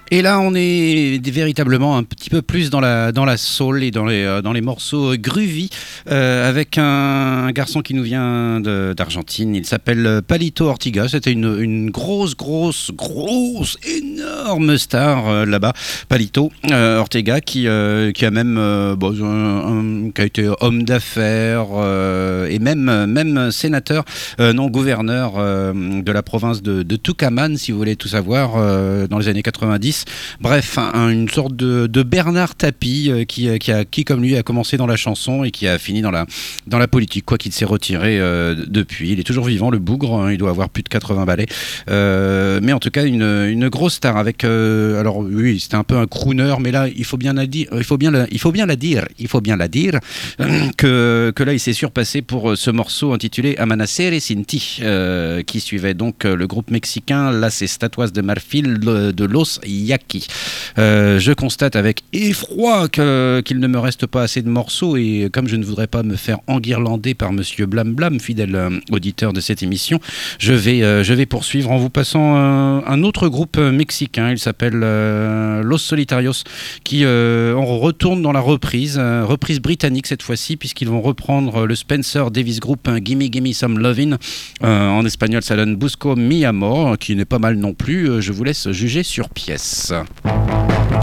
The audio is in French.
Et là, on est véritablement un petit peu plus dans la soul et dans les morceaux groovy, avec un garçon qui nous vient d'Argentine. Il s'appelle Palito Ortega. C'était une grosse, énorme star là-bas. Palito Ortega, qui a même qui a été homme d'affaires et même sénateur, non gouverneur de la province de Tucumán, si vous voulez tout savoir, dans les années 90. Bref, une sorte de Bernard Tapie qui, comme lui, a commencé dans la chanson et qui a fini dans la politique, quoi qu'il s'est retiré depuis. Il est toujours vivant, le bougre, hein, il doit avoir plus de 80 ballets. Mais en tout cas, une grosse star avec... alors oui, c'était un peu un crooner, mais là, il faut bien la dire que là, il s'est surpassé pour ce morceau intitulé Amanecer Sinti, qui suivait donc le groupe mexicain Las Estatuas de Marfil de Los Yaqui. Je constate avec effroi qu'il ne me reste pas assez de morceaux, et comme je ne voudrais pas me faire enguirlander par monsieur Blam Blam, fidèle auditeur de cette émission, je vais poursuivre en vous passant un autre groupe mexicain. Il s'appelle Los Solitarios, qui on retourne dans la reprise britannique cette fois-ci, puisqu'ils vont reprendre le Spencer Davis Group, Gimme Gimme Some Lovin'. En espagnol ça donne Busco Mi Amor, qui n'est pas mal non plus. Je vous laisse juger sur pièce.